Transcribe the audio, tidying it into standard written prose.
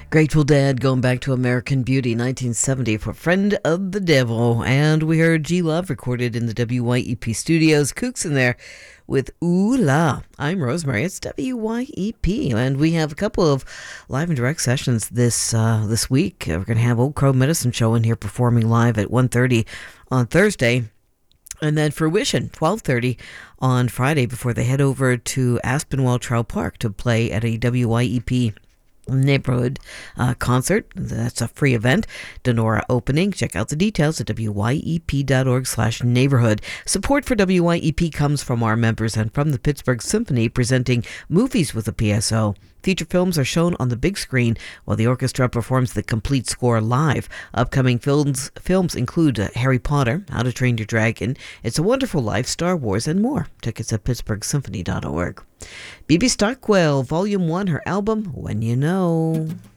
Grateful Dead going back to American Beauty 1970 for Friend of the Devil. And we heard G Love recorded in the WYEP studios. Kooks in there with Ooh La. I'm Rosemary. It's WYEP. And we have a couple of live and direct sessions this week. We're going to have Old Crow Medicine Show in here performing live at 1:30 on Thursday. And then Fruition, 12:30 on Friday before they head over to Aspinwall Trail Park to play at a WYEP neighborhood concert. That's a free event. Denora opening. Check out the details at wyep.org/neighborhood. Support for WYEP comes from our members and from the Pittsburgh Symphony, presenting Movies with a PSO. Feature films are shown on the big screen while the orchestra performs the complete score live. Upcoming films include Harry Potter, How to Train Your Dragon, It's a Wonderful Life, Star Wars, and more. Tickets at pittsburghsymphony.org. Bibi Starkwell, Volume 1, her album, When You Know.